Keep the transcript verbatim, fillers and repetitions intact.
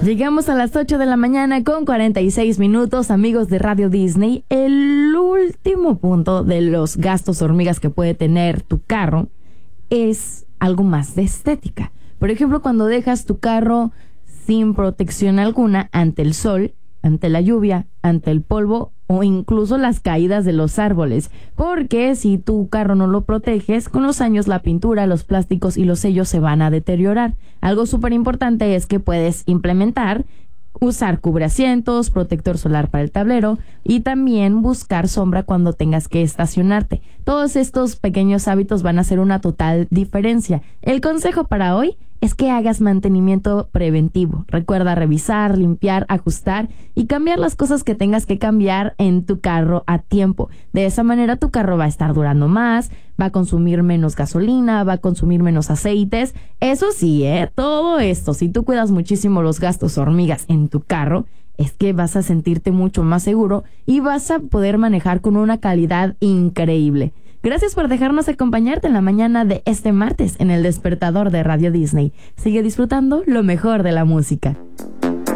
Llegamos a las ocho de la mañana con cuarenta y seis minutos, amigos de Radio Disney. El último punto de los gastos hormigas que puede tener tu carro es algo más de estética. Por ejemplo, cuando dejas tu carro sin protección alguna ante el sol, ante la lluvia, ante el polvo o incluso las caídas de los árboles. Porque si tu carro no lo proteges, con los años la pintura, los plásticos y los sellos se van a deteriorar. Algo súper importante es que puedes implementar usar cubreasientos, protector solar para el tablero y también buscar sombra cuando tengas que estacionarte. Todos estos pequeños hábitos van a hacer una total diferencia. El consejo para hoy es que hagas mantenimiento preventivo. Recuerda revisar, limpiar, ajustar y cambiar las cosas que tengas que cambiar en tu carro a tiempo. De esa manera tu carro va a estar durando más, va a consumir menos gasolina, va a consumir menos aceites. Eso sí, ¿eh? Todo esto, si tú cuidas muchísimo los gastos hormigas en tu carro, es que vas a sentirte mucho más seguro y vas a poder manejar con una calidad increíble. Gracias por dejarnos acompañarte en la mañana de este martes en el despertador de Radio Disney. Sigue disfrutando lo mejor de la música.